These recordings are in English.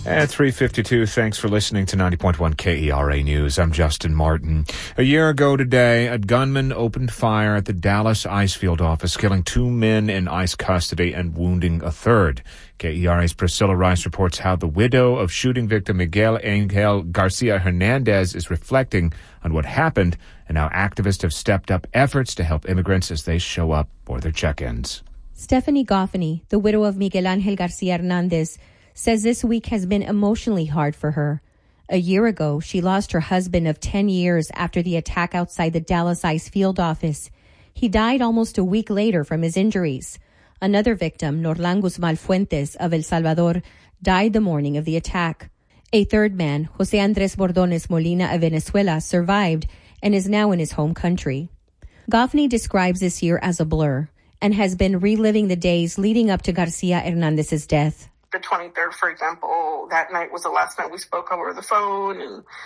At 3:52, thanks for listening to 90.1 KERA News. I'm Justin Martin. A year ago today, a gunman opened fire at the Dallas ICE field office, killing 2 men in ICE custody and wounding a third. KERA's Priscilla Rice reports how the widow of shooting victim Miguel Angel Garcia Hernandez is reflecting on what happened and how activists have stepped up efforts to help immigrants as they show up for their check-ins. Stephanie Goffney, the widow of Miguel Angel Garcia Hernandez, says this week has been emotionally hard for her. A year ago, she lost her husband of 10 years after the attack outside the Dallas ICE field office. He died almost a week later from his injuries. Another victim, Norlan Guzman Fuentes of El Salvador, died the morning of the attack. A third man, Jose Andres Bordones Molina of Venezuela, survived and is now in his home country. Goffney describes this year as a blur and has been reliving the days leading up to Garcia Hernandez's death. The 23rd, for example, that night was the last night we spoke over the phone,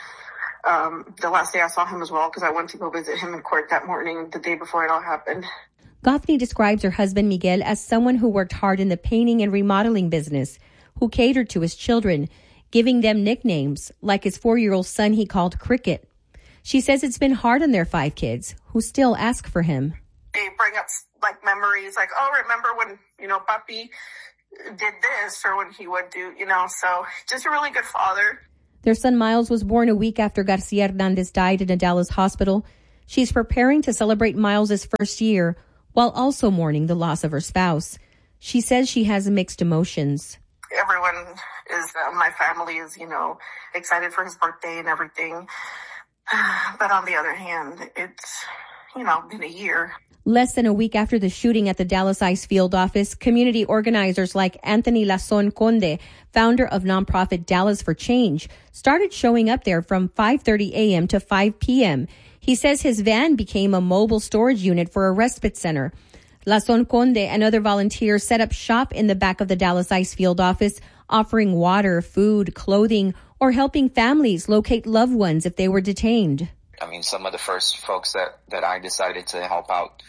and the last day I saw him as well, because I went to go visit him in court that morning, the day before it all happened. Goffney describes her husband Miguel as someone who worked hard in the painting and remodeling business, who catered to his children, giving them nicknames, like his 4-year-old son he called Cricket. She says it's been hard on their 5 kids, who still ask for him. They bring up like memories, like, oh, remember when, Papi did this, or when he would do, so just a really good father. Their son Miles was born a week after Garcia Hernandez died in a Dallas hospital. She's preparing to celebrate Miles' first year while also mourning the loss of her spouse. She says she has mixed emotions. Everyone is, my family is, excited for his birthday and everything. But on the other hand, it's, been a year. Less than a week after the shooting at the Dallas ICE field office, community organizers like Anthony Lazon Conde, founder of nonprofit Dallas for Change, started showing up there from 5:30 a.m. to 5 p.m. He says his van became a mobile storage unit for a respite center. Lazon Conde and other volunteers set up shop in the back of the Dallas ICE field office, offering water, food, clothing, or helping families locate loved ones if they were detained. Some of the first folks that I decided to help out,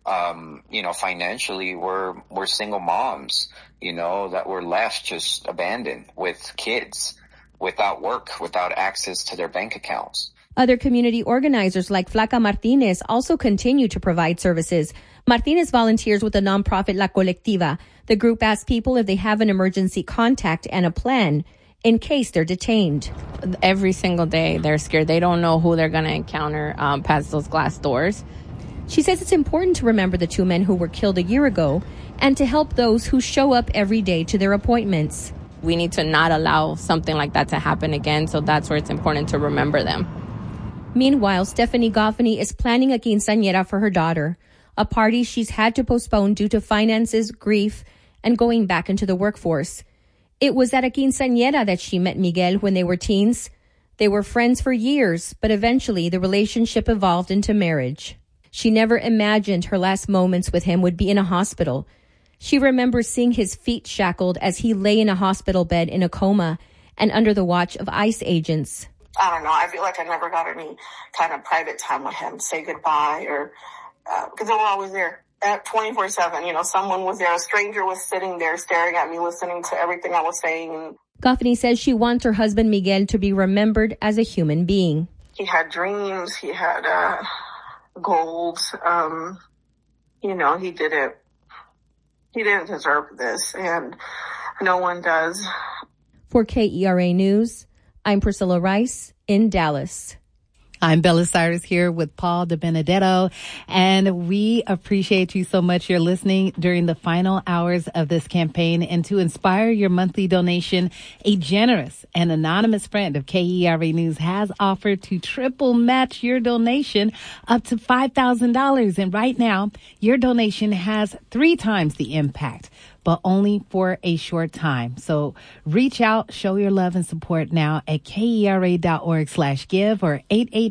financially were single moms, that were left just abandoned with kids, without work, without access to their bank accounts. Other community organizers like Flaca Martinez also continue to provide services. Martinez volunteers with the nonprofit La Colectiva. The group asks people if they have an emergency contact and a plan in case they're detained. Every single day, they're scared. They don't know who they're going to encounter past those glass doors. She says it's important to remember the 2 men who were killed a year ago and to help those who show up every day to their appointments. We need to not allow something like that to happen again, so that's where it's important to remember them. Meanwhile, Stephanie Goffney is planning a quinceañera for her daughter, a party she's had to postpone due to finances, grief, and going back into the workforce. It was at a quinceañera that she met Miguel when they were teens. They were friends for years, but eventually the relationship evolved into marriage. She never imagined her last moments with him would be in a hospital. She remembers seeing his feet shackled as he lay in a hospital bed in a coma and under the watch of ICE agents. I don't know. I feel like I never got any kind of private time with him, say goodbye, or because they were always there. At 24/7, someone was there. A stranger was sitting there staring at me, listening to everything I was saying. Goffney says she wants her husband Miguel to be remembered as a human being. He had dreams. He had goals. He didn't deserve this, and no one does. For KERA News, I'm Priscilla Rice in Dallas. I'm Bella Cyrus here with Paul DeBenedetto, and we appreciate you so much. You're listening during the final hours of this campaign, and to inspire your monthly donation, a generous and anonymous friend of KERA News has offered to triple match your donation up to $5,000. And right now, your donation has 3 times the impact, but only for a short time. So reach out, show your love and support now at KERA.org/give or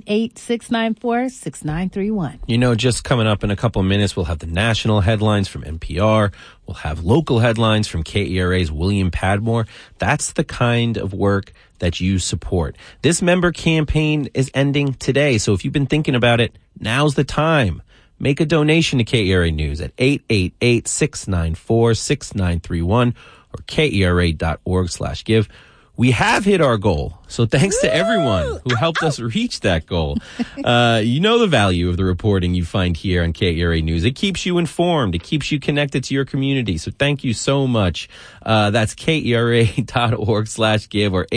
888-694-6931. Just coming up in a couple of minutes, we'll have the national headlines from NPR. We'll have local headlines from KERA's William Padmore. That's the kind of work that you support. This member campaign is ending today. So if you've been thinking about it, now's the time. Make a donation to KERA News at 888-694-6931 or KERA.org/give. We have hit our goal. So thanks to everyone who helped us reach that goal. You know the value of the reporting you find here on KERA News. It keeps you informed. It keeps you connected to your community. So thank you so much. That's KERA.org/give or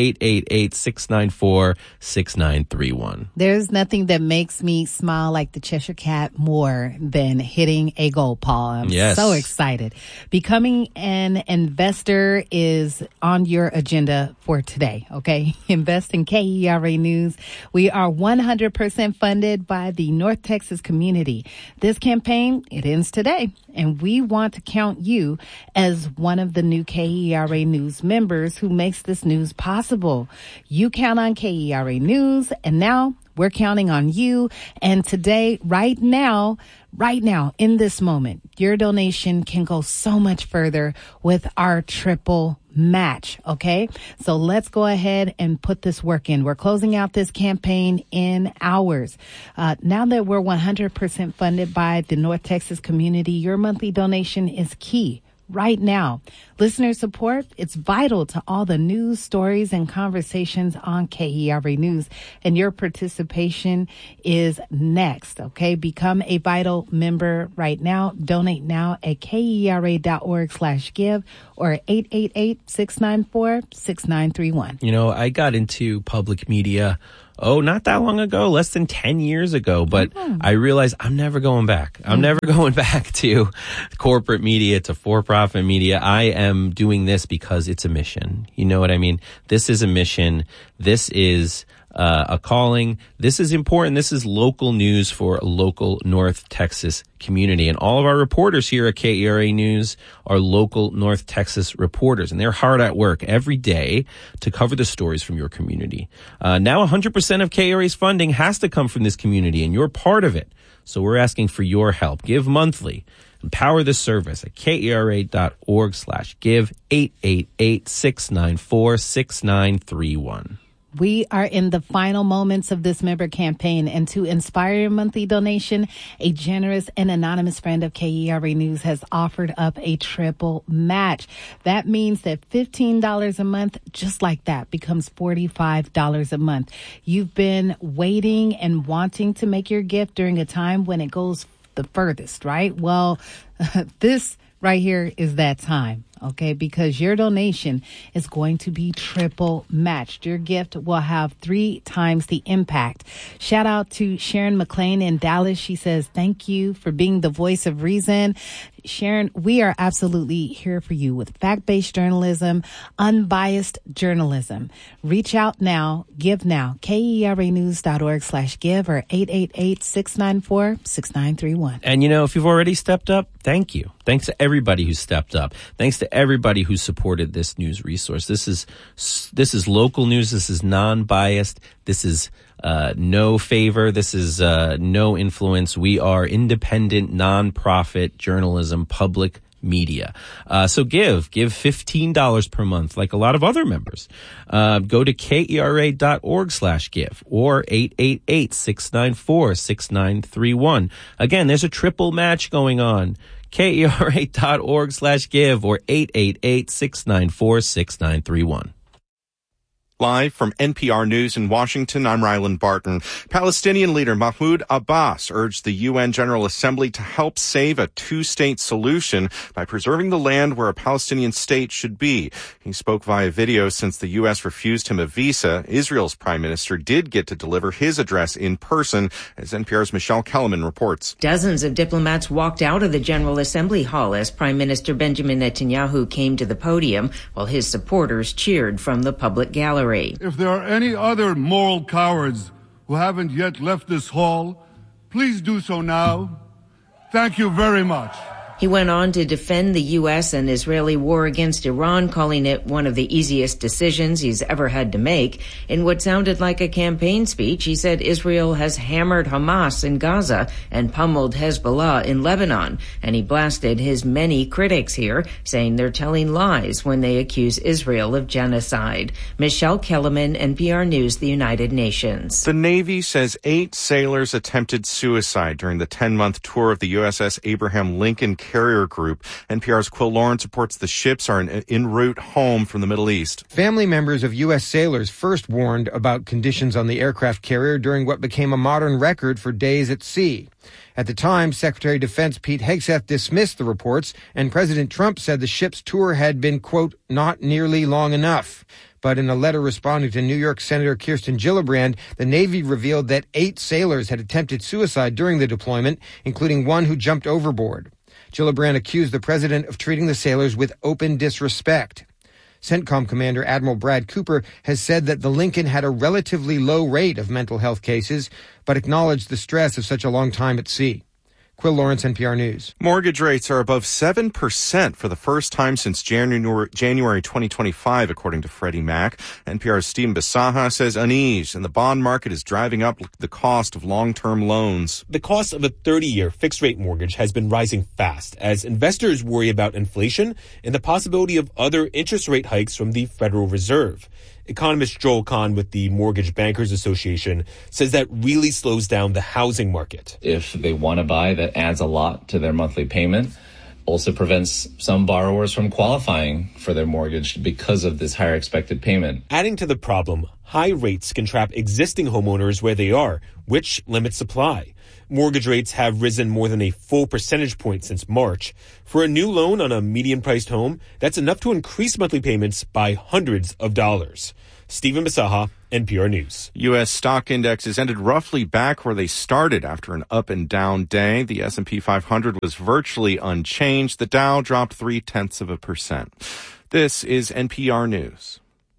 888-694-6931. There's nothing that makes me smile like the Cheshire Cat more than hitting a goal, Paul. I'm so excited. Becoming an investor is on your agenda for today, okay? Invest in KERA News. We are 100% funded by the North Texas community. This campaign, it ends today, and we want to count you as one of the new KERA News members who makes this news possible. You count on KERA News, and now we're counting on you. And today, right now, in this moment, your donation can go so much further with our triple match. Okay. So let's go ahead and put this work in. We're closing out this campaign in hours. Now that we're 100% funded by the North Texas community, your monthly donation is key. Right now, listener support, it's vital to all the news, stories, and conversations on KERA News. And your participation is next, okay? Become a vital member right now. Donate now at KERA.org/give or 888-694-6931. You know, I got into public media not that long ago, less than 10 years ago, but I realized I'm never going back. I'm never going back to corporate media, to for-profit media. I am doing this because it's a mission. You know what I mean? This is a mission. This is a calling. This is important. This is local news for a local North Texas community. And all of our reporters here at KERA News are local North Texas reporters, and they're hard at work every day to cover the stories from your community. Now 100% of KERA's funding has to come from this community, and you're part of it. So we're asking for your help. Give monthly. Empower the service at KERA.org/give 888-694-6931. We are in the final moments of this member campaign, and to inspire your monthly donation, a generous and anonymous friend of KERA News has offered up a triple match. That means that $15 a month, just like that, becomes $45 a month. You've been waiting and wanting to make your gift during a time when it goes the furthest, right? Well, this right here is that time. Okay, because your donation is going to be triple matched. Your gift will have 3 times the impact. Shout out to Sharon McClain in Dallas. She says, thank you for being the voice of reason. Sharon, we are absolutely here for you with fact-based journalism, unbiased journalism. Reach out now, give now, KERAnews.org/give or 888-694-6931. And you know, if you've already stepped up, thank you. Thanks to everybody who stepped up. Thanks to everybody who supported this news resource. This is local news. This is non-biased. This is no favor. This is no influence. We are independent, non-profit journalism, public media. So give $15 per month, like a lot of other members. Go to KERA.org/give or 888-694-6931. Again, there's a triple match going on. KERA.org/give or 888-694-6931. Live from NPR News in Washington, I'm Ryland Barton. Palestinian leader Mahmoud Abbas urged the UN General Assembly to help save a 2-state solution by preserving the land where a Palestinian state should be. He spoke via video since the U.S. refused him a visa. Israel's prime minister did get to deliver his address in person, as NPR's Michelle Kellerman reports. Dozens of diplomats walked out of the General Assembly hall as Prime Minister Benjamin Netanyahu came to the podium, while his supporters cheered from the public gallery. If there are any other moral cowards who haven't yet left this hall, please do so now. Thank you very much. He went on to defend the U.S. and Israeli war against Iran, calling it one of the easiest decisions he's ever had to make. In what sounded like a campaign speech, he said Israel has hammered Hamas in Gaza and pummeled Hezbollah in Lebanon. And he blasted his many critics here, saying they're telling lies when they accuse Israel of genocide. Michelle Kellerman, NPR News, the United Nations. The Navy says 8 sailors attempted suicide during the 10-month tour of the USS Abraham Lincoln Carrier Group. NPR's Quill Lawrence reports the ships are en route home from the Middle East. Family members of U.S. sailors first warned about conditions on the aircraft carrier during what became a modern record for days at sea. At the time, Secretary of Defense Pete Hegseth dismissed the reports, and President Trump said the ship's tour had been, quote, not nearly long enough. But in a letter responding to New York Senator Kirsten Gillibrand, the Navy revealed that 8 sailors had attempted suicide during the deployment, including one who jumped overboard. Gillibrand accused the president of treating the sailors with open disrespect. CENTCOM Commander Admiral Brad Cooper has said that the Lincoln had a relatively low rate of mental health cases, but acknowledged the stress of such a long time at sea. Quill Lawrence, NPR News. Mortgage rates are above 7% for the first time since January 2025, according to Freddie Mac. NPR's Stephen Bisaha says unease in the bond market is driving up the cost of long-term loans. The cost of a 30-year fixed-rate mortgage has been rising fast as investors worry about inflation and the possibility of other interest rate hikes from the Federal Reserve. Economist Joel Kahn with the Mortgage Bankers Association says that really slows down the housing market. If they want to buy, that adds a lot to their monthly payment. Also prevents some borrowers from qualifying for their mortgage because of this higher expected payment. Adding to the problem, high rates can trap existing homeowners where they are, which limits supply. Mortgage rates have risen more than a full percentage point since March. For a new loan on a median-priced home, that's enough to increase monthly payments by hundreds of dollars. Stephen Bisaha, NPR News. U.S. stock indexes ended roughly back where they started after an up and down day. The S&P 500 was virtually unchanged. The Dow dropped 0.3%. This is NPR News.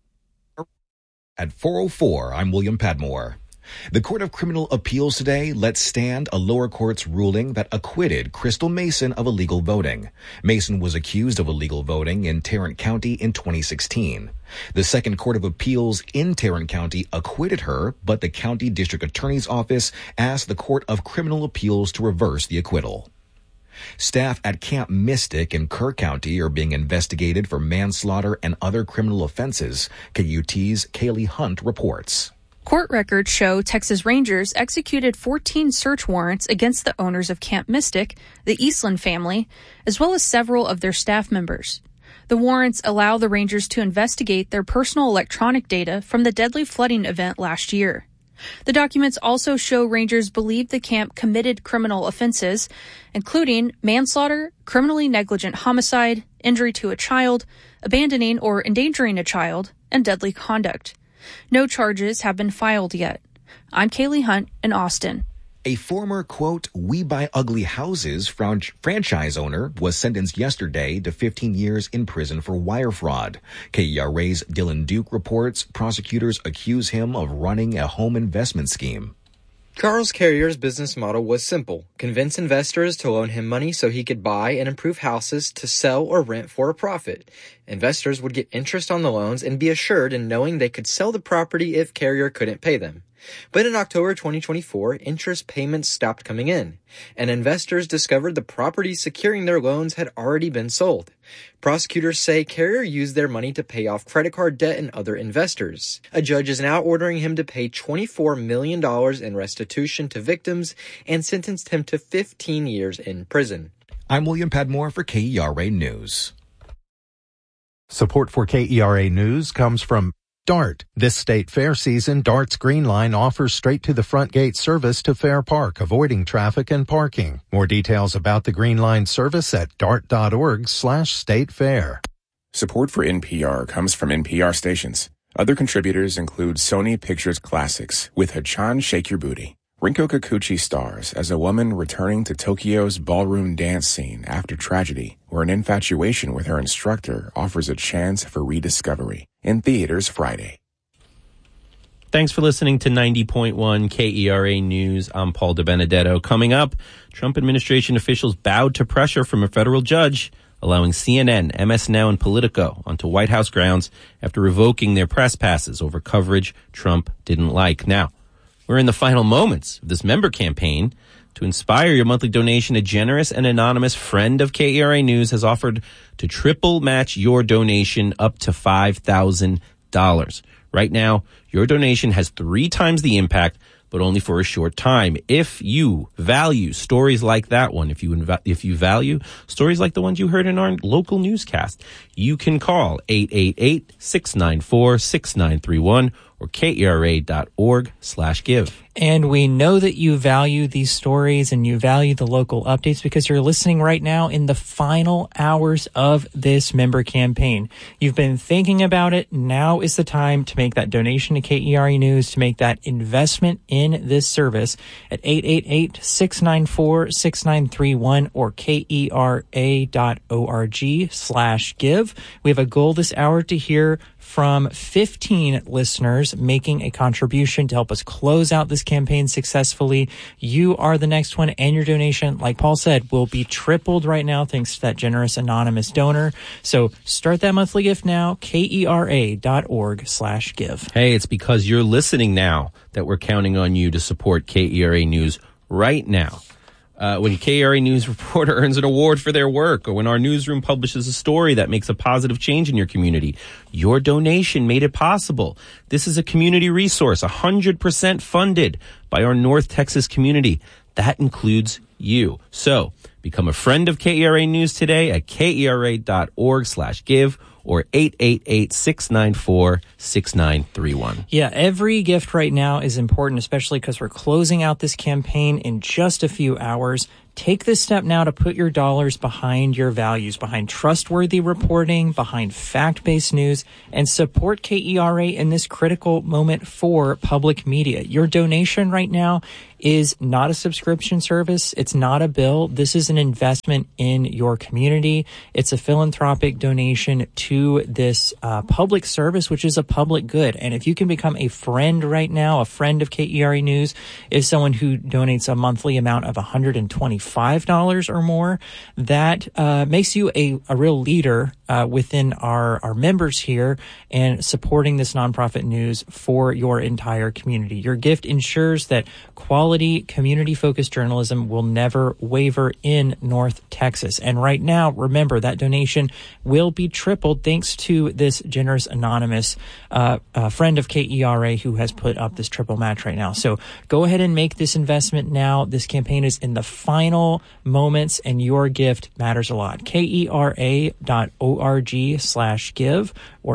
At 4:04, I'm William Padmore. The Court of Criminal Appeals today let stand a lower court's ruling that acquitted Crystal Mason of illegal voting. Mason was accused of illegal voting in Tarrant County in 2016. The Second Court of Appeals in Tarrant County acquitted her, but the county district attorney's office asked the Court of Criminal Appeals to reverse the acquittal. Staff at Camp Mystic in Kerr County are being investigated for manslaughter and other criminal offenses. KUT's Kaylee Hunt reports. Court records show Texas Rangers executed 14 search warrants against the owners of Camp Mystic, the Eastland family, as well as several of their staff members. The warrants allow the Rangers to investigate their personal electronic data from the deadly flooding event last year. The documents also show Rangers believe the camp committed criminal offenses, including manslaughter, criminally negligent homicide, injury to a child, abandoning or endangering a child, and deadly conduct. No charges have been filed yet. I'm Kaylee Hunt in Austin. A former, quote, We Buy Ugly Houses franchise owner was sentenced yesterday to 15 years in prison for wire fraud. KERA's Dylan Duke reports prosecutors accuse him of running a home investment scheme. Charles Carrier's business model was simple. Convince investors to loan him money so he could buy and improve houses to sell or rent for a profit. Investors would get interest on the loans and be assured in knowing they could sell the property if Carrier couldn't pay them. But in October 2024, interest payments stopped coming in, and investors discovered the properties securing their loans had already been sold. Prosecutors say Carrier used their money to pay off credit card debt and other investors. A judge is now ordering him to pay $24 million in restitution to victims and sentenced him to 15 years in prison. I'm William Padmore for KERA News. Support for KERA News comes from DART. This state fair season, DART's Green Line offers straight-to-the-front gate service to Fair Park, avoiding traffic and parking. More details about the Green Line service at dart.org/state fair. Support for NPR comes from NPR stations. Other contributors include Sony Pictures Classics with Hachan Shake Your Booty. Rinko Kikuchi stars as a woman returning to Tokyo's ballroom dance scene after tragedy, where an infatuation with her instructor offers a chance for rediscovery. In theaters Friday. Thanks for listening to 90.1 KERA News. I'm Paul DeBenedetto. Coming up, Trump administration officials bowed to pressure from a federal judge, allowing CNN, MS Now, and Politico onto White House grounds after revoking their press passes over coverage Trump didn't like. Now, we're in the final moments of this member campaign. To inspire your monthly donation, a generous and anonymous friend of KERA News has offered to triple match your donation up to $5,000. Right now, your donation has 3 times the impact but only for a short time. If you value stories like that one, if you value stories like the ones you heard in our local newscast, you can call 888-694-6931 or KERA.org/give. And we know that you value these stories and you value the local updates because you're listening right now in the final hours of this member campaign. You've been thinking about it. Now is the time to make that donation to KERA News, to make that investment in this service at 888-694-6931 or KERA.org/give. We have a goal this hour to hear from 15 listeners making a contribution to help us close out this campaign successfully. You are the next one, and your donation, like Paul said, will be tripled right now thanks to that generous anonymous donor. So start that monthly gift now, KERA.org/give. Hey, it's because you're listening now that we're counting on you to support KERA News right now. When KERA News reporter earns an award for their work, or when our newsroom publishes a story that makes a positive change in your community, your donation made it possible. This is a community resource, 100% funded by our North Texas community. That includes you. So become a friend of KERA News today at KERA.org/give or 888-694-6931. Yeah, every gift right now is important, especially because we're closing out this campaign in just a few hours. Take this step now to put your dollars behind your values, behind trustworthy reporting, behind fact-based news, and support KERA in this critical moment for public media. Your donation right now is not a subscription service. It's not a bill. This is an investment in your community. It's a philanthropic donation to this public service, which is a public good. And if you can become a friend right now, a friend of KERA News is someone who donates a monthly amount of $125 or more. That makes you a real leader within our members here and supporting this nonprofit news for your entire community. Your gift ensures that quality, community-focused journalism will never waver in North Texas. And right now, remember, that donation will be tripled thanks to this generous anonymous friend of KERA who has put up this triple match right now. So go ahead and make this investment now. This campaign is in the final moments, and your gift matters a lot. KERA.org/give or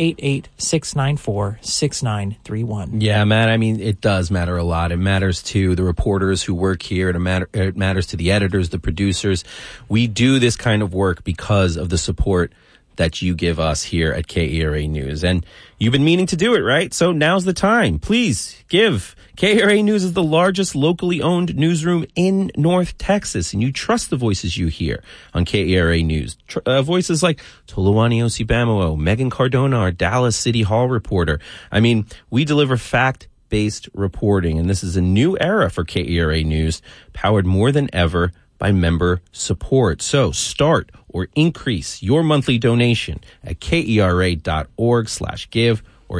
888-694-6931. Yeah, Matt, I mean, it does matter a lot. It matters to the reporters who work here. It matters to the editors, the producers. We do this kind of work because of the support that you give us here at KERA News. And you've been meaning to do it, right? So now's the time. Please give. KERA News is the largest locally owned newsroom in North Texas, and you trust the voices you hear on KERA News. Voices like Toluwani Osibamwo, Megan Cardona, our Dallas City Hall reporter. I mean, we deliver fact-based reporting, and this is a new era for KERA News, powered more than ever by member support. So start or increase your monthly donation at KERA.org/give or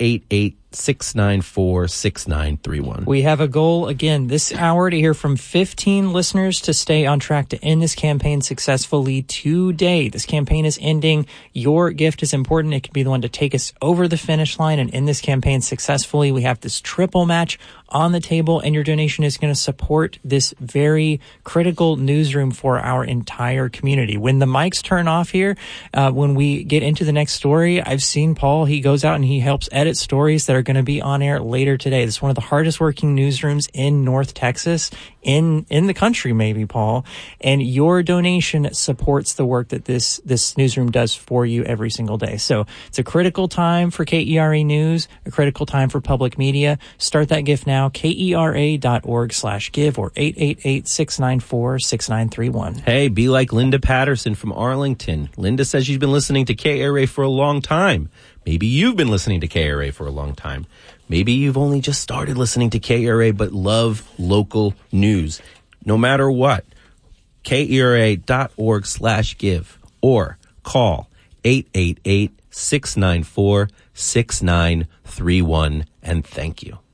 888-694-6931. We have a goal again this hour to hear from 15 listeners to stay on track to end this campaign successfully today. This campaign is ending. Your gift is important. It could be the one to take us over the finish line and end this campaign successfully. We have this triple match on the table, and your donation is going to support this very critical newsroom for our entire community. When the mics turn off here, when we get into the next story, I've seen Paul, he goes out and he helps edit stories that are going to be on air later today. This is one of the hardest working newsrooms in North Texas, in the country maybe, Paul. And your donation supports the work that this newsroom does for you every single day. So it's a critical time for KERA News, a critical time for public media. Start that gift now, KERA.org/give or 888-694-6931. Hey, be like Linda Patterson from Arlington. Linda says she's been listening to KERA for a long time. Maybe you've been listening to KERA for a long time. Maybe you've only just started listening to KERA but love local news. No matter what, KERA.org/give or call 888-694-6931 and thank you.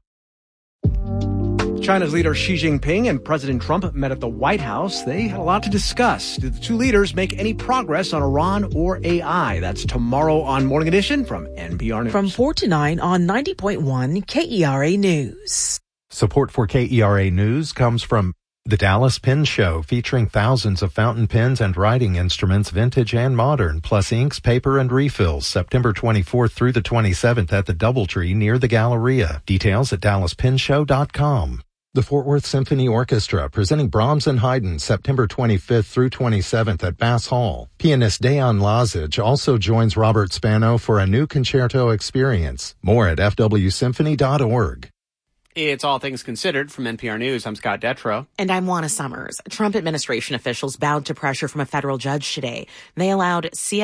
China's leader Xi Jinping and President Trump met at the White House. They had a lot to discuss. Did the two leaders make any progress on Iran or AI? That's tomorrow on Morning Edition from NPR News. From 4 to 9 on 90.1 KERA News. Support for KERA News comes from the Dallas Pen Show, featuring thousands of fountain pens and writing instruments, vintage and modern, plus inks, paper, and refills, September 24th through the 27th at the Doubletree near the Galleria. Details at dallaspenshow.com. The Fort Worth Symphony Orchestra, presenting Brahms and Haydn, September 25th through 27th at Bass Hall. Pianist Dejan Lazic also joins Robert Spano for a new concerto experience. More at fwsymphony.org. It's All Things Considered from NPR News. I'm Scott Detrow. And I'm Juana Summers. Trump administration officials bowed to pressure from a federal judge today. They allowed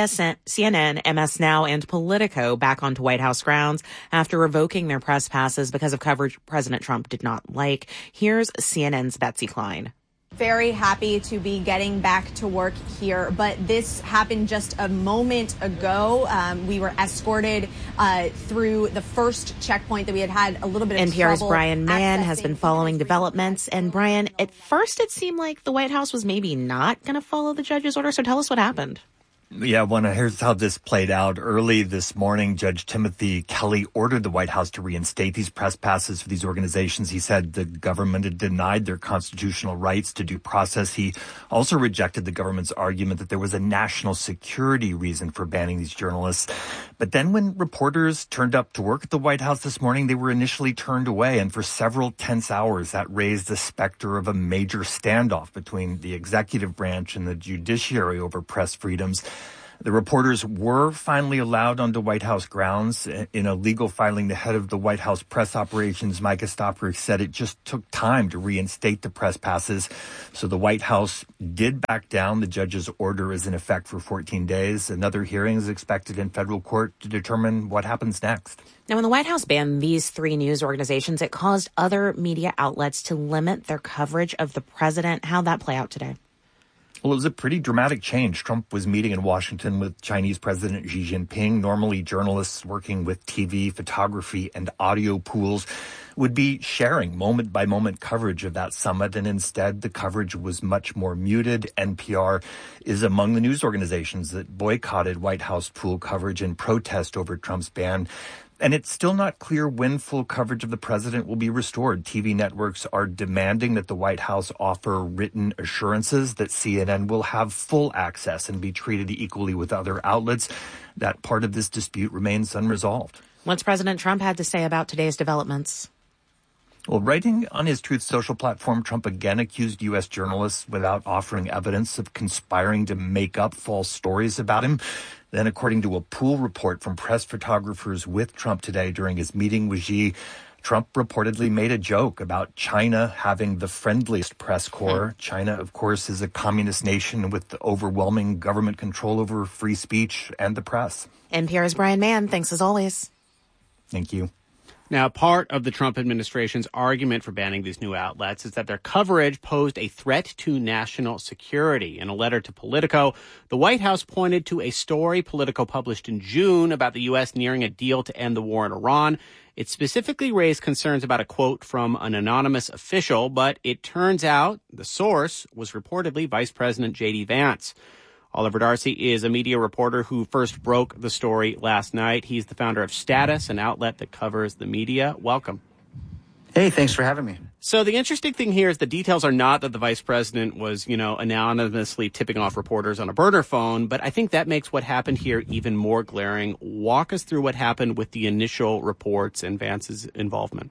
CNN, MS Now, and Politico back onto White House grounds after revoking their press passes because of coverage President Trump did not like. Here's CNN's Betsy Klein. Very happy to be getting back to work here, but this happened just a moment ago. We were escorted through the first checkpoint that we had a little bit of NPR's trouble. Brian Mann has been following developments. And Brian, at first it seemed like the White House was maybe not going to follow the judge's order. So tell us what happened. Yeah, here's how this played out. Early this morning, Judge Timothy Kelly ordered the White House to reinstate these press passes for these organizations. He said the government had denied their constitutional rights to due process. He also rejected the government's argument that there was a national security reason for banning these journalists. But then when reporters turned up to work at the White House this morning, they were initially turned away. And for several tense hours, that raised the specter of a major standoff between the executive branch and the judiciary over press freedoms. The reporters were finally allowed onto White House grounds. In a legal filing, the head of the White House press operations, Micah Stopper, said it just took time to reinstate the press passes. So the White House did back down. The judge's order is in effect for 14 days. Another hearing is expected in federal court to determine what happens next. Now, when the White House banned these three news organizations, it caused other media outlets to limit their coverage of the president. How'd that play out today? Well, it was a pretty dramatic change. Trump was meeting in Washington with Chinese President Xi Jinping. Normally, journalists working with TV, photography, and audio pools would be sharing moment-by-moment coverage of that summit, and instead the coverage was much more muted. NPR is among the news organizations that boycotted White House pool coverage in protest over Trump's ban. And it's still not clear when full coverage of the president will be restored. TV networks are demanding that the White House offer written assurances that CNN will have full access and be treated equally with other outlets. That part of this dispute remains unresolved. What's President Trump had to say about today's developments? Well, writing on his Truth Social platform, Trump again accused U.S. journalists without offering evidence of conspiring to make up false stories about him. Then, according to a pool report from press photographers with Trump today during his meeting with Xi, Trump reportedly made a joke about China having the friendliest press corps. China, of course, is a communist nation with overwhelming government control over free speech and the press. NPR's Brian Mann. Thanks as always. Thank you. Now, part of the Trump administration's argument for banning these new outlets is that their coverage posed a threat to national security. In a letter to Politico, the White House pointed to a story Politico published in June about the U.S. nearing a deal to end the war in Iran. It specifically raised concerns about a quote from an anonymous official, but it turns out the source was reportedly Vice President J.D. Vance. Oliver Darcy is a media reporter who first broke the story last night. He's the founder of Status, an outlet that covers the media. Welcome. Hey, thanks for having me. So the interesting thing here is the details are not that the vice president was, anonymously tipping off reporters on a burner phone, but I think that makes what happened here even more glaring. Walk us through what happened with the initial reports and Vance's involvement.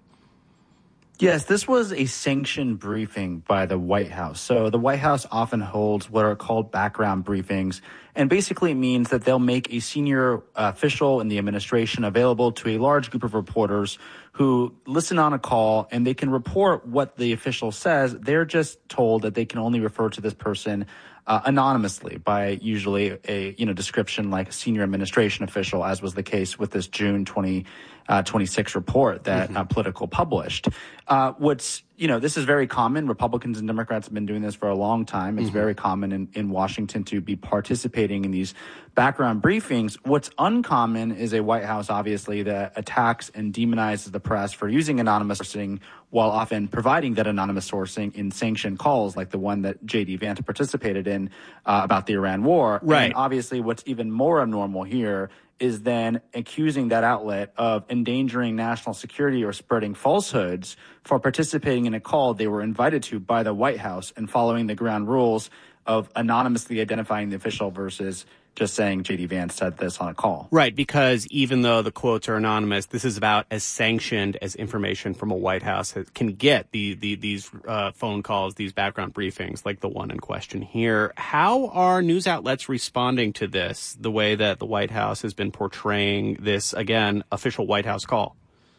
Yes, this was a sanctioned briefing by the White House. So the White House often holds what are called background briefings, and basically it means that they'll make a senior official in the administration available to a large group of reporters who listen on a call, and they can report what the official says. They're just told that they can only refer to this person anonymously by usually a description like senior administration official, as was the case with this June 2026 report that Politico published. This is very common. Republicans and Democrats have been doing this for a long time. It's very common in Washington to be participating in these background briefings. What's uncommon is a White House, obviously, that attacks and demonizes the press for using anonymous sourcing while often providing that anonymous sourcing in sanctioned calls like the one that J.D. Vance participated in about the Iran war. Right. And obviously what's even more abnormal here is then accusing that outlet of endangering national security or spreading falsehoods for participating in a call they were invited to by the White House and following the ground rules of anonymously identifying the official versus just saying J.D. Vance said this on a call. Right, because even though the quotes are anonymous, this is about as sanctioned as information from a White House can get, these phone calls, these background briefings, like the one in question here. How are news outlets responding to this, the way that the White House has been portraying this, again, official White House call?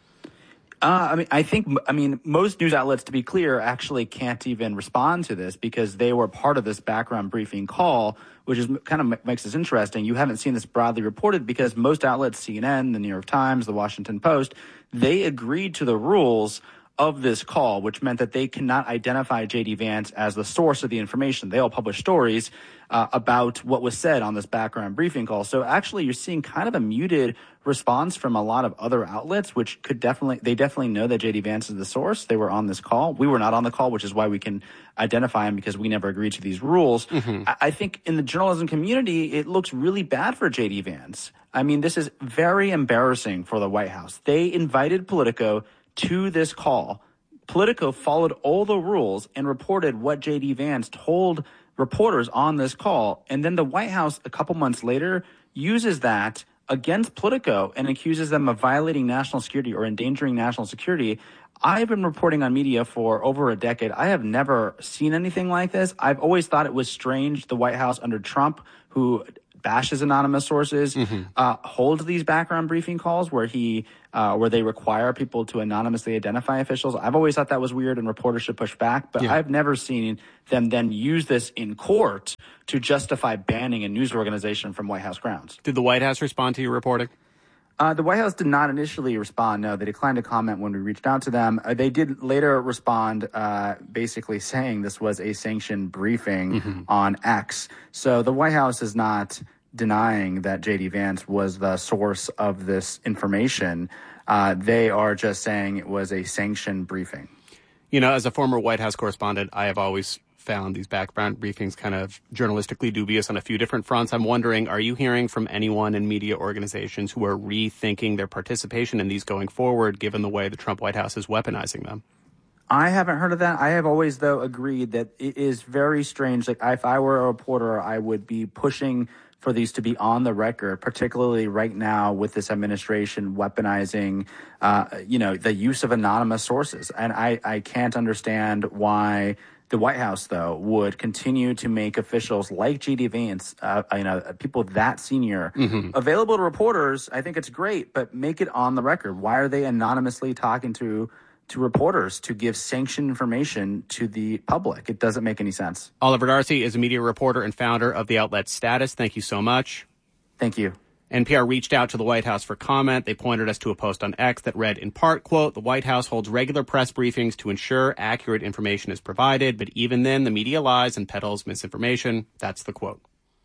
I think most news outlets, to be clear, actually can't even respond to this because they were part of this background briefing call, which is kind of makes this interesting. You haven't seen this broadly reported because most outlets, CNN, the New York Times, the Washington Post, they agreed to the rules of this call, which meant that they cannot identify J.D. Vance as the source of the information. They all publish stories about what was said on this background briefing call. So actually, you're seeing kind of a muted response from a lot of other outlets, which they definitely know that J.D. Vance is the source. They were on this call. We were not on the call, which is why we can identify him because we never agreed to these rules. Mm-hmm. I think in the journalism community, it looks really bad for J.D. Vance. I mean, this is very embarrassing for the White House. They invited Politico to this call. Politico followed all the rules and reported what J.D. Vance told reporters on this call. And then the White House, a couple months later, uses that against Politico and accuses them of violating national security or endangering national security. I've been reporting on media for over a decade. I have never seen anything like this. I've always thought it was strange the White House under Trump, who bashes anonymous sources, holds these background briefing calls where they require people to anonymously identify officials. I've always thought that was weird and reporters should push back, but I've never seen them then use this in court to justify banning a news organization from White House grounds. Did the White House respond to your reporting? The White House did not initially respond. No, they declined to comment when we reached out to them. They did later respond, basically saying this was a sanctioned briefing on X. So the White House is not denying that J.D. Vance was the source of this information. They are just saying it was a sanctioned briefing. You know, as a former White House correspondent, I have always found these background briefings kind of journalistically dubious on a few different fronts. I'm wondering, are you hearing from anyone in media organizations who are rethinking their participation in these going forward, given the way the Trump White House is weaponizing them? I haven't heard of that. I have always, though, agreed that it is very strange. Like, if I were a reporter, I would be pushing for these to be on the record, particularly right now with this administration weaponizing, the use of anonymous sources. And I can't understand why the White House, though, would continue to make officials like J.D. Vance, people that senior, available to reporters. I think it's great, but make it on the record. Why are they anonymously talking to reporters to give sanctioned information to the public? It doesn't make any sense. Oliver Darcy is a media reporter and founder of the outlet Status. Thank you so much. Thank you. NPR reached out to the White House for comment. They pointed us to a post on X that read, in part, quote, "The White House holds regular press briefings to ensure accurate information is provided, but even then the media lies and peddles misinformation." That's the quote.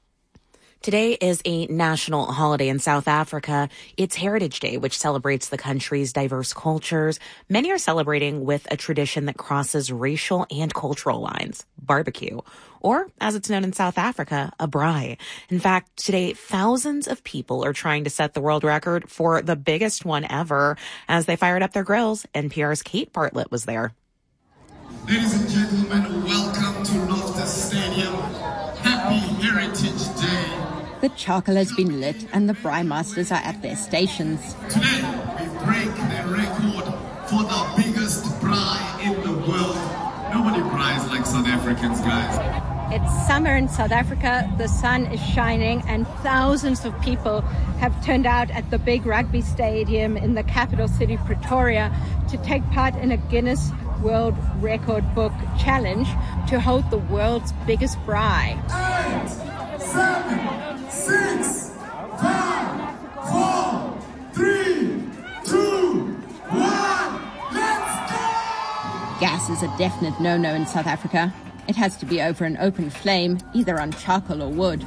Today is a national holiday in South Africa. It's Heritage Day, which celebrates the country's diverse cultures. Many are celebrating with a tradition that crosses racial and cultural lines, barbecue, or, as it's known in South Africa, a braai. In fact, today, thousands of people are trying to set the world record for the biggest one ever as they fired up their grills. NPR's Kate Bartlett was there. Ladies and gentlemen, welcome to Loftus Stadium. Happy Heritage Day. The charcoal has been lit and the braai masters are at their stations. Today, we break the record for the biggest braai in the world. Nobody braais like South Africans, guys. It's summer in South Africa, the sun is shining, and thousands of people have turned out at the big rugby stadium in the capital city, Pretoria, to take part in a Guinness World Record Book challenge to hold the world's biggest braai. 8, 7, 6, 5, 4, 3, 2, 1, let's go! Gas is a definite no-no in South Africa. It has to be over an open flame, either on charcoal or wood.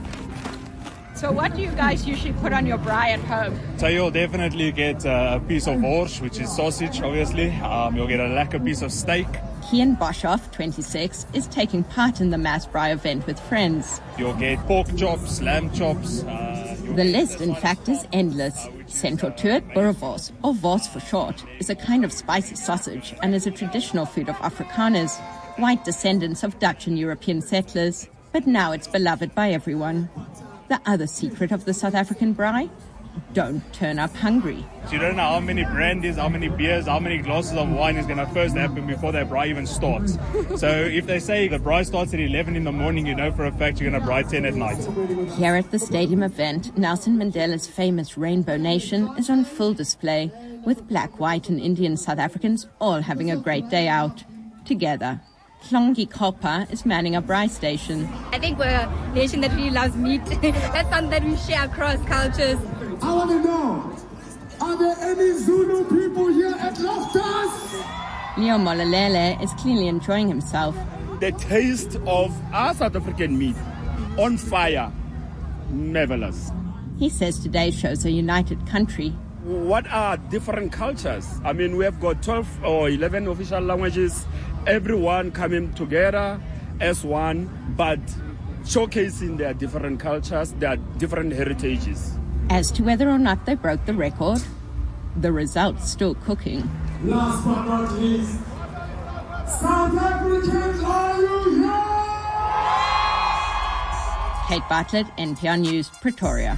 So what do you guys usually put on your braai at home? So you'll definitely get a piece of wors, which is sausage, obviously. You'll get a lekker piece of steak. Kian Boshoff, 26, is taking part in the mass braai event with friends. You'll get pork chops, lamb chops. You'll The list, in fact, is endless. Central to it, boerewors, or wors for short, is a kind of spicy sausage and is a traditional food of Afrikaners, white descendants of Dutch and European settlers, but now it's beloved by everyone. The other secret of the South African braai? Don't turn up hungry. You don't know how many brandies, how many beers, how many glasses of wine is going to first happen before that braai even starts. So if they say the braai starts at 11 in the morning, you know for a fact you're going to braai 10 at night. Here at the stadium event, Nelson Mandela's famous Rainbow Nation is on full display, with black, white and Indian South Africans all having a great day out, together. Hlongi Kopa is manning a braai station. I think we're a nation that really loves meat. That's something that we share across cultures. I want to know, are there any Zulu people here at Loftus? Leo Molalele is clearly enjoying himself. The taste of our South African meat on fire, marvelous. He says today's shows a united country. What are different cultures? I mean, we have got 12 or 11 official languages, everyone coming together as one, but showcasing their different cultures, their different heritages. As to whether or not they broke the record, the result's still cooking. Last but not least, South Africans, are you here? Kate Bartlett, NPR News, Pretoria.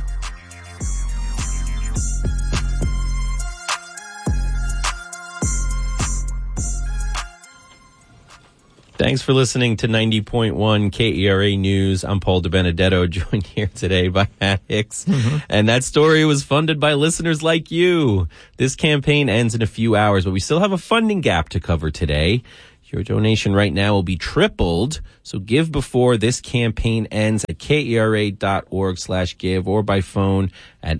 Thanks for listening to 90.1 KERA News. I'm Paul DeBenedetto, joined here today by Matt Hicks. And that story was funded by listeners like you. This campaign ends in a few hours, but we still have a funding gap to cover today. Your donation right now will be tripled, so give before this campaign ends at kera.org/give or by phone at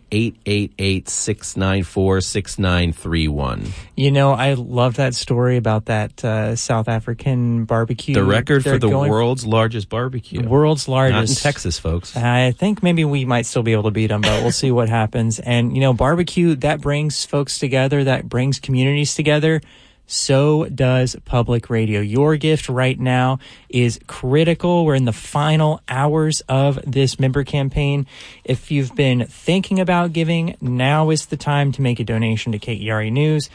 888-694-6931. You know, I love that story about that South African barbecue. The record for the world's largest barbecue. World's largest. Not in Texas, folks. I think maybe we might still be able to beat them, but we'll see what happens. And, you know, barbecue, that brings folks together, that brings communities together. So does public radio. Your gift right now is critical. We're in the final hours of this member campaign. If you've been thinking about giving, now is the time to make a donation to KERA News.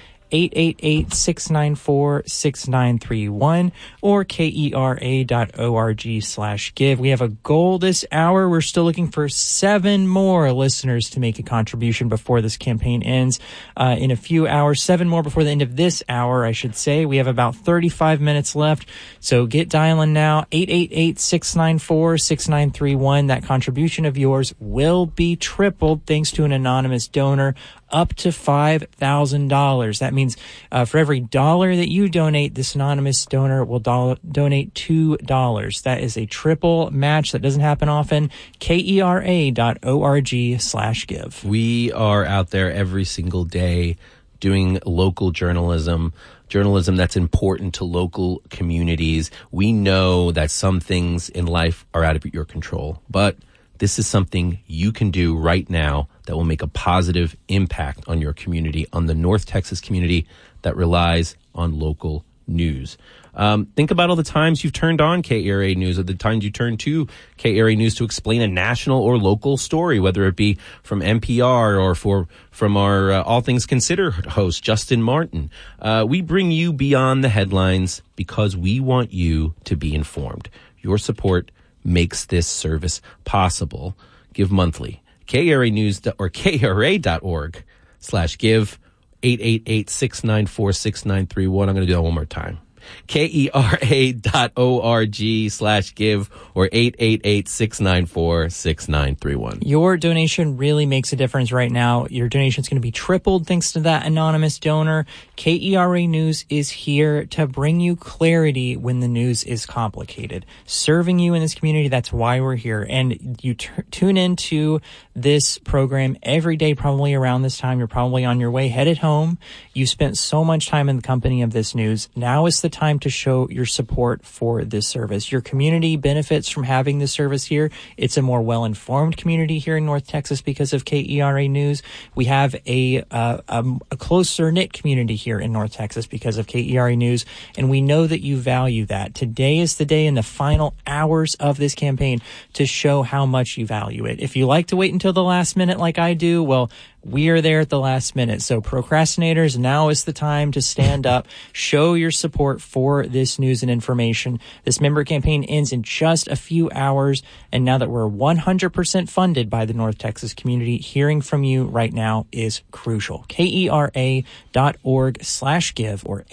888-694-6931 or kera.org/give. We have a goal this hour. We're still looking for 7 more listeners to make a contribution before this campaign ends. In a few hours, 7 more before the end of this hour, I should say. We have about 35 minutes left. So get dialing now. 888-694-6931. That contribution of yours will be tripled thanks to an anonymous donor, up to $5,000. That means for every $1 that you donate, this anonymous donor will donate $2. That is a triple match that doesn't happen often. KERA.org/give. We are out there every single day doing local journalism that's important to local communities. We know that some things in life are out of your control, but this is something you can do right now that will make a positive impact on your community, on the North Texas community that relies on local news. Think about all the times you've turned on KERA News, or the times you turn to KERA News to explain a national or local story, whether it be from NPR or from our All Things Considered host, Justin Martin. We bring you beyond the headlines because we want you to be informed. Your support makes this service possible. Give monthly. KERA News or kera.org/give, 888-694-6931. I'm going to do that one more time. kera.org/give or 888-694-6931. Your donation really makes a difference right now. Your donation is going to be tripled thanks to that anonymous donor. KERA News is here to bring you clarity when the news is complicated. Serving you in this community, that's why we're here. And you tune into this program every day, probably around this time. You're probably on your way headed home. You spent so much time in the company of this news. Now is the time to show your support for this service. Your community benefits from having this service here. It's a more well-informed community here in North Texas because of KERA News. We have a closer-knit community here in North Texas because of KERA News, and we know that you value that. Today is the day in the final hours of this campaign to show how much you value it. If you like to wait until the last minute like I do, well, we are there at the last minute. So procrastinators, now is the time to stand up, show your support for this news and information. This member campaign ends in just a few hours. And now that we're 100% funded by the North Texas community, hearing from you right now is crucial. KERA.org/give or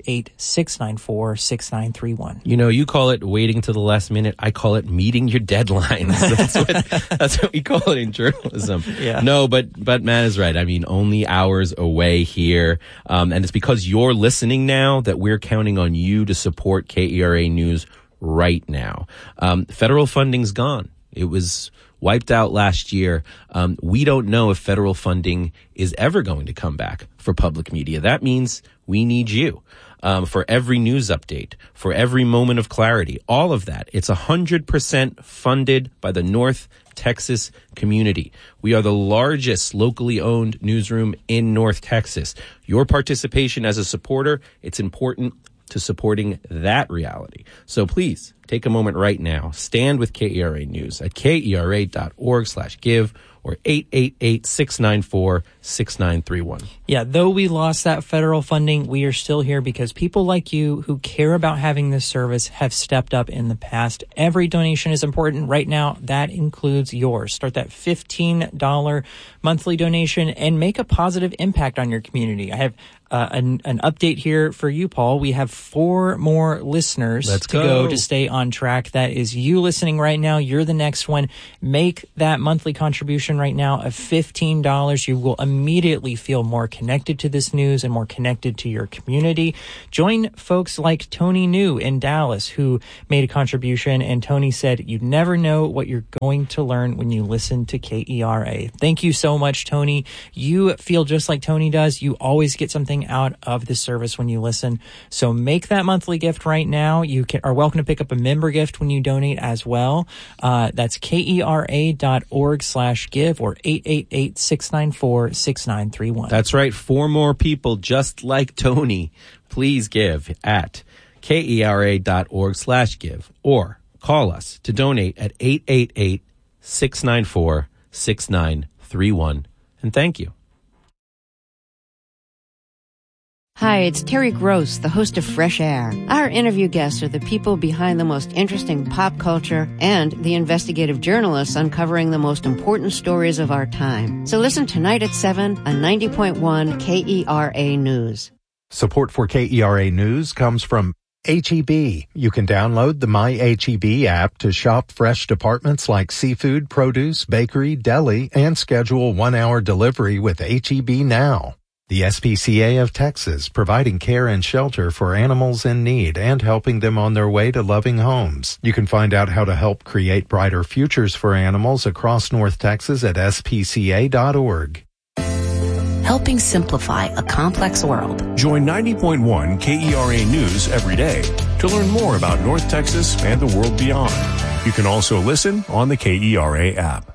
888-694-6931. You know, you call it waiting to the last minute. I call it meeting your deadlines. That's what we call it in journalism. Yeah. No, but Matt is right. I mean, only hours away here. And it's because you're listening now that we're counting on you to support KERA News right now. Federal funding's gone. It was wiped out last year. We don't know if federal funding is ever going to come back for public media. That means we need you. For every news update, for every moment of clarity, all of that. It's 100% funded by the North Texas community. We are the largest locally owned newsroom in North Texas. Your participation as a supporter, it's important to supporting that reality. So please take a moment right now. Stand with KERA News at KERA.org/give or 888-694-6931. Yeah, though we lost that federal funding, we are still here because people like you who care about having this service have stepped up in the past. Every donation is important. Right now, that includes yours. Start that $15 monthly donation and make a positive impact on your community. I have an update here for you, Paul. We have 4 more listeners to go to stay on track. That is you listening right now. You're the next one. Make that monthly contribution right now of $15. You will immediately feel more connected to this news and more connected to your community. Join folks like Tony New in Dallas, who made a contribution, and Tony said, you never know what you're going to learn when you listen to KERA. Thank you so much, Tony. You feel just like Tony does. You always get something out of the service when you listen. So make that monthly gift right now. You are welcome to pick up a member gift when you donate as well. That's KERA.org/give or 888-694-6931. That's right. 4 more people just like Tony. Please give at KERA.org/give or call us to donate at 888-694-6931. And thank you. Hi, it's Terry Gross, the host of Fresh Air. Our interview guests are the people behind the most interesting pop culture and the investigative journalists uncovering the most important stories of our time. So listen tonight at 7 on 90.1 KERA News. Support for KERA News comes from H-E-B. You can download the My H-E-B app to shop fresh departments like seafood, produce, bakery, deli, and schedule 1-hour delivery with H-E-B Now. The SPCA of Texas, providing care and shelter for animals in need and helping them on their way to loving homes. You can find out how to help create brighter futures for animals across North Texas at spca.org. Helping simplify a complex world. Join 90.1 KERA News every day to learn more about North Texas and the world beyond. You can also listen on the KERA app.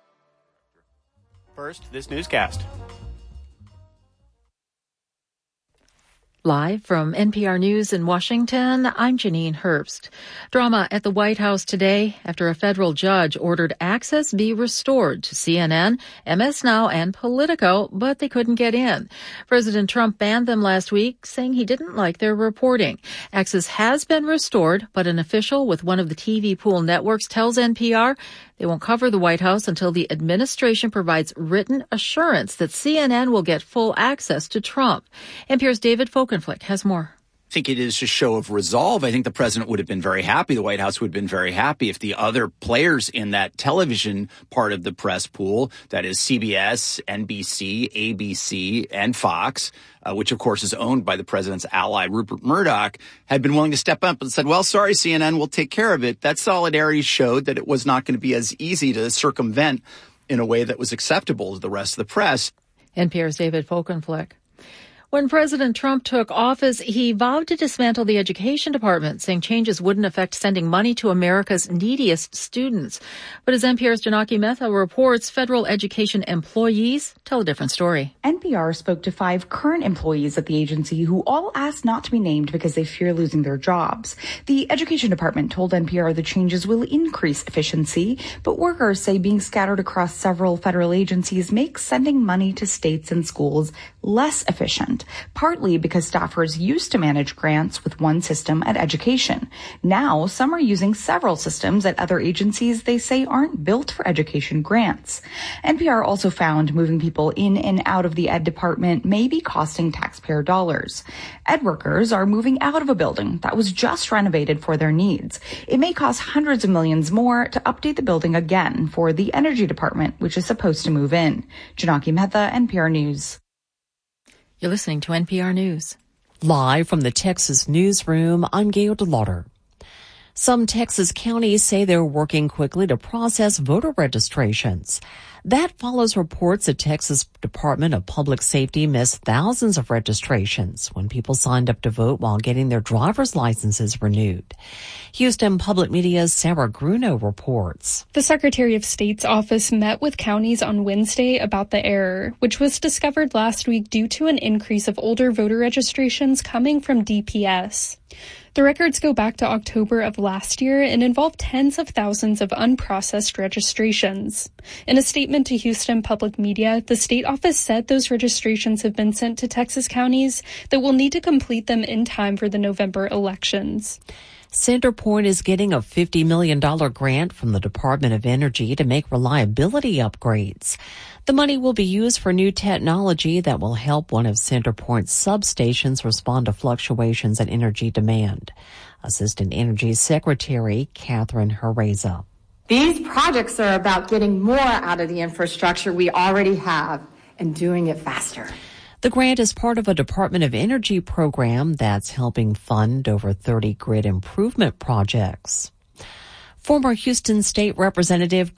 First, this newscast. Live from NPR News in Washington, I'm Janine Herbst. Drama at the White House today after a federal judge ordered access be restored to CNN, MS Now, and Politico, but they couldn't get in. President Trump banned them last week, saying he didn't like their reporting. Access has been restored, but an official with one of the TV pool networks tells NPR they won't cover the White House until the administration provides written assurance that CNN will get full access to Trump. NPR's David Folkenflik has more. I think it is a show of resolve. I think the president would have been very happy. The White House would have been very happy if the other players in that television part of the press pool, that is CBS, NBC, ABC, and Fox, which of course is owned by the president's ally, Rupert Murdoch, had been willing to step up and said, well, sorry, CNN, we'll take care of it. That solidarity showed that it was not going to be as easy to circumvent in a way that was acceptable to the rest of the press. NPR's David Folkenflik. When President Trump took office, he vowed to dismantle the education department, saying changes wouldn't affect sending money to America's neediest students. But as NPR's Janaki Mehta reports, federal education employees tell a different story. NPR spoke to 5 current employees at the agency who all asked not to be named because they fear losing their jobs. The education department told NPR the changes will increase efficiency, but workers say being scattered across several federal agencies makes sending money to states and schools less efficient, partly because staffers used to manage grants with one system at education. Now, some are using several systems at other agencies they say aren't built for education grants. NPR also found moving people in and out of the ed department may be costing taxpayer dollars. Ed workers are moving out of a building that was just renovated for their needs. It may cost hundreds of millions more to update the building again for the energy department, which is supposed to move in. Janaki Mehta, NPR News. You're listening to NPR News. Live from the Texas newsroom, I'm Gail DeLauder. Some Texas counties say they're working quickly to process voter registrations. That follows reports the Texas Department of Public Safety missed thousands of registrations when people signed up to vote while getting their driver's licenses renewed. Houston Public Media's Sarah Gruno reports. The Secretary of State's office met with counties on Wednesday about the error, which was discovered last week due to an increase of older voter registrations coming from DPS. The records go back to October of last year and involve tens of thousands of unprocessed registrations. In a statement to Houston Public Media, the state office said those registrations have been sent to Texas counties that will need to complete them in time for the November elections. Centerpoint is getting a $50 million grant from the Department of Energy to make reliability upgrades. The money will be used for new technology that will help one of Centerpoint's substations respond to fluctuations in energy demand. Assistant Energy Secretary Catherine Herreza. These projects are about getting more out of the infrastructure we already have and doing it faster. The grant is part of a Department of Energy program that's helping fund over 30 grid improvement projects. Former Houston State Representative